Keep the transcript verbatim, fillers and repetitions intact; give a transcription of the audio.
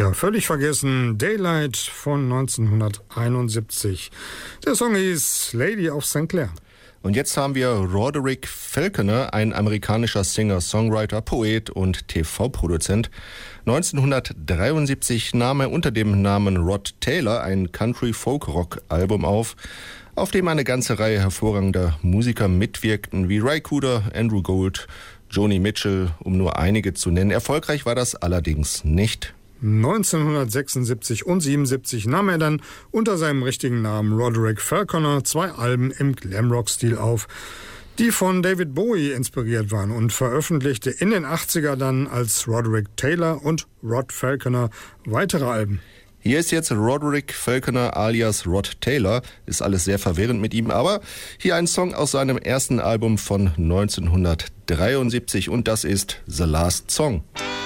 Ja, völlig vergessen, Daylight von neunzehnhunderteinundsiebzig. Der Song hieß Lady of Saint Clair. Und jetzt haben wir Roderick Falconer, ein amerikanischer Singer, Songwriter, Poet und T V-Produzent. neunzehnhundertdreiundsiebzig nahm er unter dem Namen Rod Taylor ein Country-Folk-Rock-Album auf, auf dem eine ganze Reihe hervorragender Musiker mitwirkten, wie Ry Cooder, Andrew Gold, Joni Mitchell, um nur einige zu nennen. Erfolgreich war das allerdings nicht. neunzehnhundertsechsundsiebzig und siebenundsiebzig nahm er dann unter seinem richtigen Namen Roderick Falconer zwei Alben im Glamrock-Stil auf, die von David Bowie inspiriert waren, und veröffentlichte in den achtziger dann als Roderick Taylor und Rod Falconer weitere Alben. Hier ist jetzt Roderick Falconer alias Rod Taylor. Ist alles sehr verwirrend mit ihm, aber hier ein Song aus seinem ersten Album von neunzehnhundertdreiundsiebzig und das ist The Last Song.